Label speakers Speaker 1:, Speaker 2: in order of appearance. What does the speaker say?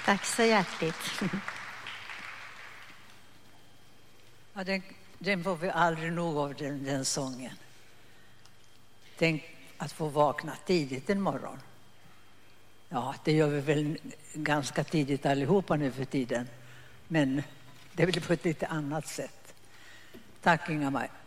Speaker 1: Tack så hjärtligt.
Speaker 2: Ja, den får vi aldrig nog av den sången. Tänk att få vakna tidigt en morgon. Ja, det gör vi väl ganska tidigt allihopa nu för tiden. Men det blir på ett lite annat sätt. Tack Inga-Maj.